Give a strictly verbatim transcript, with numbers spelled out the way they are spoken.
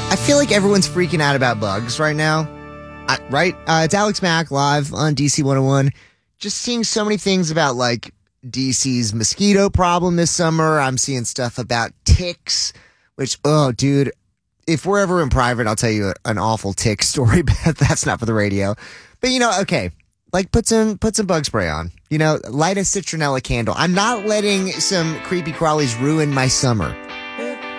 I feel like everyone's freaking out about bugs right now. I, right? Uh, it's Alex Mack live on D C one oh one. Just seeing so many things about like D C's mosquito problem this summer. I'm seeing stuff about ticks, which, oh, dude, if we're ever in private, I'll tell you an awful tick story, but that's not for the radio. But, you know, okay, like put some put some bug spray on. You know, light a citronella candle. I'm not letting some creepy crawlies ruin my summer.